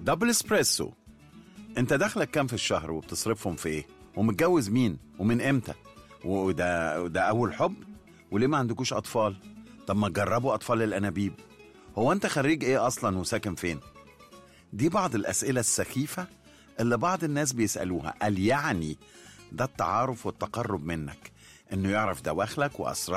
دبل اسبريسو. انت دخلك كام في الشهر وبتصرفهم في ايه؟ ومتجوز مين؟ ومن امتى؟ وده اول حب؟ وليه ما عندكوش اطفال؟ طب ما تجربوا اطفال الانابيب. هو انت خريج ايه اصلا وساكن فين؟ دي بعض الاسئلة السخيفة اللي بعض الناس بيسألوها. قال يعني ده التعارف والتقرب منك، انه يعرف دواخلك واسرارك